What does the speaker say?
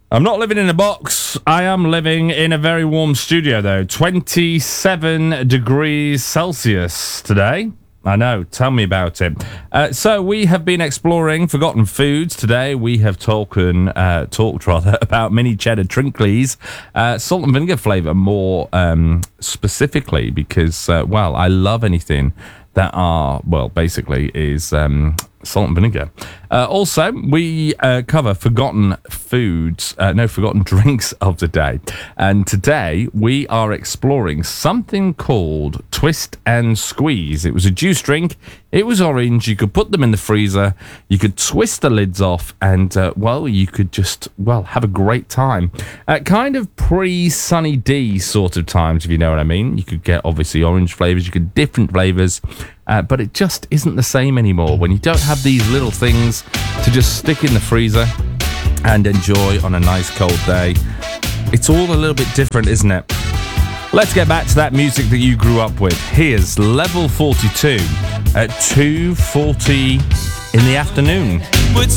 I'm not living in a box. I am living in a very warm studio, though. 27 degrees Celsius today. I know. Tell me about it. So we have been exploring forgotten foods. Today we have talked about mini cheddar Trinkleys, salt and vinegar flavour more specifically because, I love anything that basically is salt and vinegar. Also, we cover forgotten foods, forgotten drinks of the day. And today we are exploring something called Twist and Squeeze. It was a juice drink. It was orange. You could put them in the freezer. You could twist the lids off and, you could just, have a great time. Kind of pre-Sunny D sort of times, if you know what I mean. You could get, obviously, orange flavours. You could different flavours. But it just isn't the same anymore when you don't have these little things to just stick in the freezer and enjoy on a nice cold day. It's all a little bit different, isn't it? Let's get back to that music that you grew up with. Here's Level 42 at 2:40 in the afternoon. Put